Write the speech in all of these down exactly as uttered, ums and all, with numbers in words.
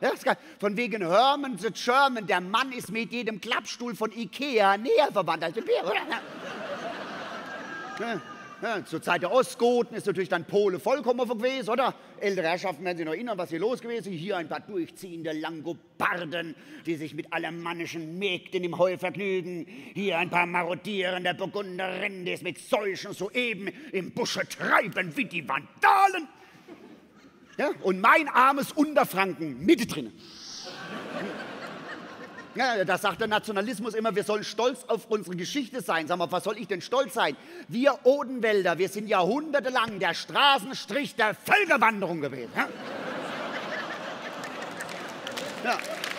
Ja, ist geil. Von wegen Herman the German, der Mann ist mit jedem Klappstuhl von Ikea näher verwandt als mit mir, oder? Ja. Ja, zur Zeit der Ostgoten ist natürlich dann Pole vollkommen offen gewesen, oder? Ältere Herrschaften werden sich noch erinnern, was hier los gewesen ist. Hier ein paar durchziehende Langobarden, die sich mit alemannischen Mägden im Heu vergnügen. Hier ein paar marodierende Burgunderinnen, die es mit Seuchen soeben im Busche treiben wie die Vandalen. Ja? Und mein armes Unterfranken mittendrin. Ja, da sagt der Nationalismus immer, wir sollen stolz auf unsere Geschichte sein. Sag mal, was soll ich denn stolz sein? Wir Odenwälder, wir sind jahrhundertelang der Straßenstrich der Völkerwanderung gewesen. Ja, ja.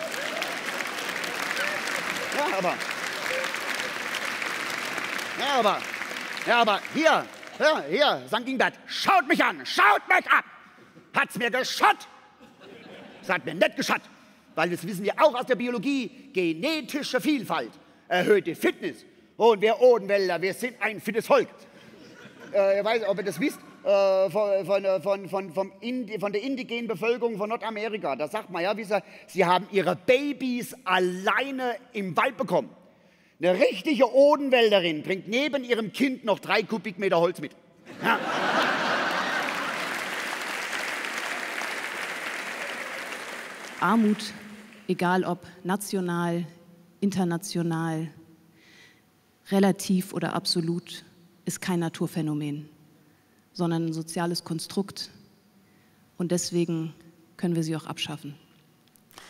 ja aber... Ja, aber... Ja, aber hier, ja, hier, Sankt Ingbert, schaut mich an, schaut mich an! Hat's mir geschaut? Es hat mir nicht geschaut. Weil das wissen wir auch aus der Biologie, genetische Vielfalt erhöht die Fitness. Und wir Odenwälder, wir sind ein fittes Volk. Äh, ich weiß nicht, ob ihr das wisst, äh, von, von, von, von, vom Indi, von der indigenen Bevölkerung von Nordamerika. Da sagt man ja, wie sie, sie haben ihre Babys alleine im Wald bekommen. Eine richtige Odenwälderin bringt neben ihrem Kind noch drei Kubikmeter Holz mit. Ja. Armut, egal ob national, international, relativ oder absolut, ist kein Naturphänomen, sondern ein soziales Konstrukt. Und deswegen können wir sie auch abschaffen.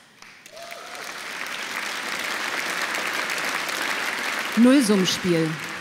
Nullsummenspiel.